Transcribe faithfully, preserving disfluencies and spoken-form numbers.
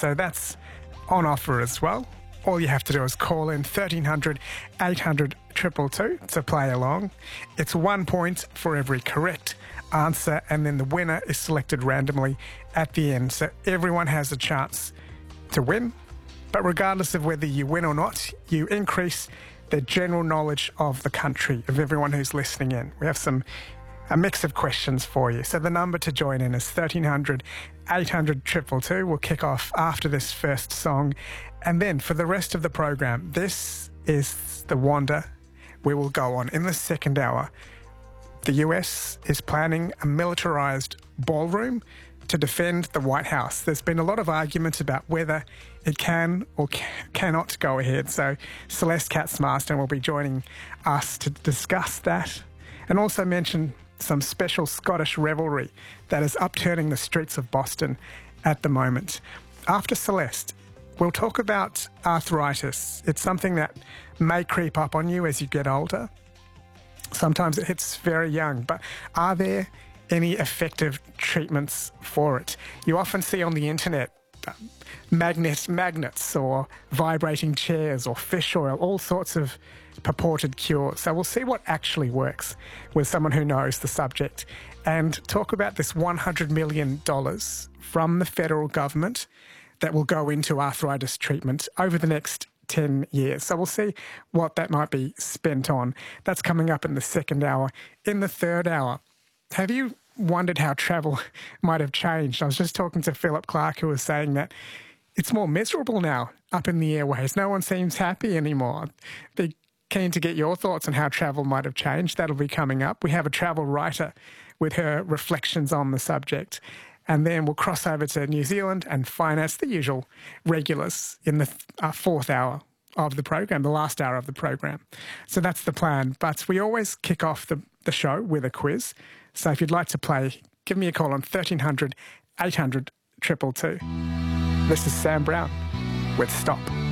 So that's on offer as well. All you have to do is call in thirteen hundred, eight hundred, two two two to play along. It's one point for every correct answer, and then the winner is selected randomly at the end. So everyone has a chance to win. But regardless of whether you win or not, you increase the general knowledge of the country, of everyone who's listening in. We have some a mix of questions for you. So the number to join in is thirteen hundred, eight hundred, two two two. We'll kick off after this first song. And then for the rest of the program, this is the wonder we will go on. In the second hour, the U S is planning a militarized ballroom to defend the White House. There's been a lot of argument about whether it can or ca- cannot go ahead. So Celeste Katz-Marston will be joining us to discuss that and also mention some special Scottish revelry that is upturning the streets of Boston at the moment. After Celeste, we'll talk about arthritis. It's something that may creep up on you as you get older. Sometimes it hits very young, but are there any effective treatments for it? You often see on the internet uh, magnet, magnets or vibrating chairs or fish oil, all sorts of purported cures. So we'll see what actually works with someone who knows the subject and talk about this one hundred million dollars from the federal government that will go into arthritis treatment over the next ten years. So we'll see what that might be spent on. That's coming up in the second hour. In the third hour, have you wondered how travel might have changed? I was just talking to Philip Clark, who was saying that it's more miserable now up in the airways. No one seems happy anymore. Be keen to get your thoughts on how travel might have changed. That'll be coming up. We have a travel writer with her reflections on the subject. And then we'll cross over to New Zealand and finance, the usual regulars, in the uh, fourth hour of the program, the last hour of the program. So that's the plan. But we always kick off the, the show with a quiz. So if you'd like to play, give me a call on thirteen hundred, eight hundred, two two two. This is Sam Brown with Stop.